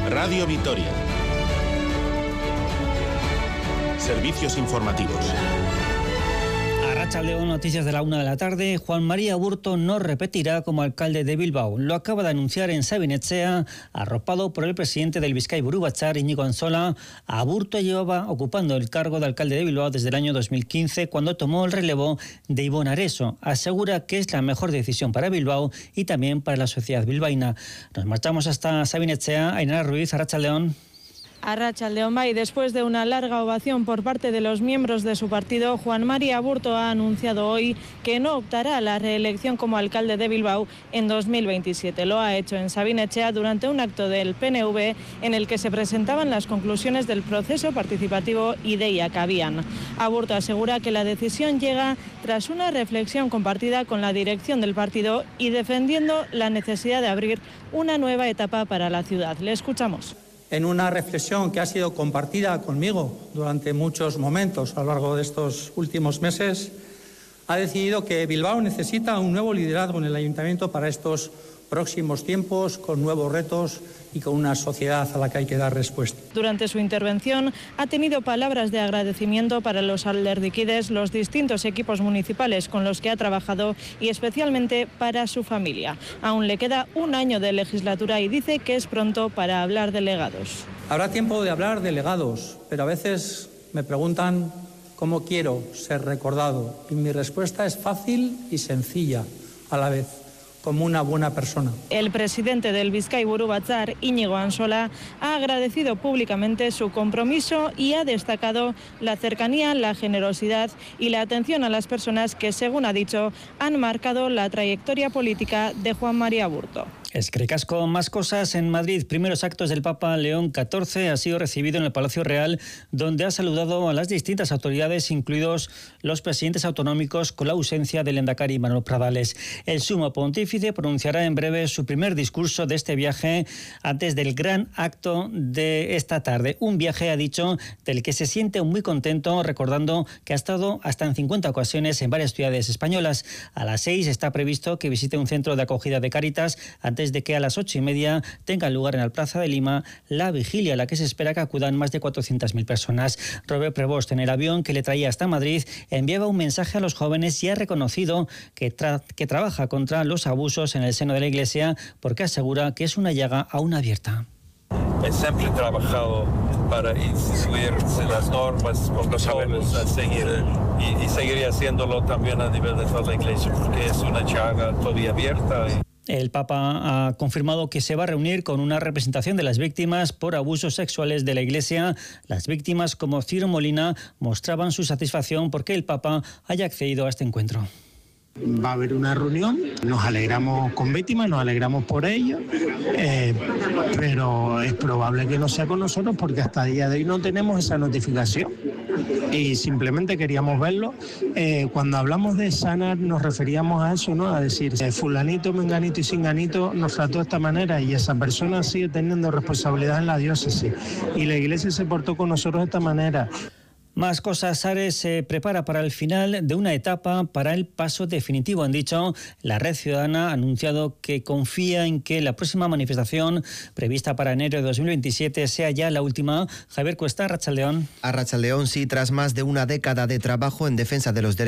Radio Vitoria. Servicios informativos. Arratsaldeon, noticias de la 1 de la tarde. Juan María Aburto no repetirá como alcalde de Bilbao. Lo acaba de anunciar en Sabin Etxea, arropado por el presidente del Bizkaiburu Batzar, Íñigo Ansola. Aburto llevaba ocupando el cargo de alcalde de Bilbao desde el año 2015, cuando tomó el relevo de Ibon Areso. Asegura que es la mejor decisión para Bilbao y también para la sociedad bilbaína. Nos marchamos hasta Sabin Etxea. Ainara Ruiz, arratsaldeon. Arratsaldeon bai, después de una larga ovación por parte de los miembros de su partido, Juan María Aburto ha anunciado hoy que no optará a la reelección como alcalde de Bilbao en 2027. Lo ha hecho en Sabin Etxea durante un acto del PNV en el que se presentaban las conclusiones del proceso participativo Ideia que habían. Aburto asegura que la decisión llega tras una reflexión compartida con la dirección del partido y defendiendo la necesidad de abrir una nueva etapa para la ciudad. Le escuchamos. En una reflexión que ha sido compartida conmigo durante muchos momentos a lo largo de estos últimos meses, ha decidido que Bilbao necesita un nuevo liderazgo en el ayuntamiento para estos próximos tiempos, con nuevos retos y con una sociedad a la que hay que dar respuesta. Durante su intervención ha tenido palabras de agradecimiento para los alderdikides, los distintos equipos municipales con los que ha trabajado y especialmente para su familia. Aún le queda un año de legislatura y dice que es pronto para hablar de legados. Habrá tiempo de hablar de legados, pero a veces me preguntan cómo quiero ser recordado y mi respuesta es fácil y sencilla a la vez: como una buena persona. El presidente del Bizkaiburu Batzar, Íñigo Ansola, ha agradecido públicamente su compromiso y ha destacado la cercanía, la generosidad y la atención a las personas que, según ha dicho, han marcado la trayectoria política de Juan María Aburto. Eskerrik asko. Más cosas en Madrid. Primeros actos del Papa León XIV ha sido recibido en el Palacio Real, donde ha saludado a las distintas autoridades, incluidos los presidentes autonómicos, con la ausencia del lehendakari Manuel Pradales. El sumo pontífice pronunciará en breve su primer discurso de este viaje antes del gran acto de esta tarde. Un viaje, ha dicho, del que se siente muy contento, recordando que ha estado hasta en 50 ocasiones en varias ciudades españolas. A las 6 está previsto que visite un centro de acogida de Cáritas, antes de que a las 8:30 tenga lugar en la Plaza de Lima la vigilia a la que se espera que acudan más de 400.000 personas. Robert Prevost, en el avión que le traía hasta Madrid, enviaba un mensaje a los jóvenes y ha reconocido que trabaja contra los abusos en el seno de la Iglesia, porque asegura que es una llaga aún abierta. Siempre he trabajado para instituir las normas, protocolos a seguir y seguiré haciéndolo también a nivel de toda la Iglesia, porque es una llaga todavía abierta. El Papa ha confirmado que se va a reunir con una representación de las víctimas por abusos sexuales de la Iglesia. Las víctimas, como Ciro Molina, mostraban su satisfacción porque el Papa haya accedido a este encuentro. Va a haber una reunión, nos alegramos con víctimas, nos alegramos por ellos, pero es probable que no sea con nosotros porque hasta el día de hoy no tenemos esa notificación y simplemente queríamos verlo. Cuando hablamos de sanar nos referíamos a eso, ¿no? A decir, fulanito, menganito y singanito nos trató de esta manera y esa persona sigue teniendo responsabilidad en la diócesis y la Iglesia se portó con nosotros de esta manera. Más cosas. Ares se prepara para el final de una etapa para el paso definitivo. Han dicho, la Red Ciudadana ha anunciado que confía en que la próxima manifestación prevista para enero de 2027 sea ya la última. Javier Cuesta, Arratsaldeon. Arratsaldeon, sí, tras más de una década de trabajo en defensa de los derechos